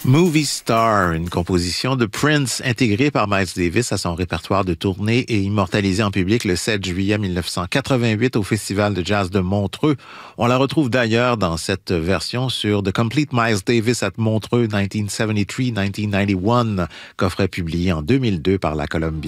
Movie Star, une composition de Prince intégrée par Miles Davis à son répertoire de tournée et immortalisée en public le 7 juillet 1988 au Festival de jazz de Montreux. On la retrouve d'ailleurs dans cette version sur The Complete Miles Davis at Montreux 1973-1991, coffret publié en 2002 par la Columbia.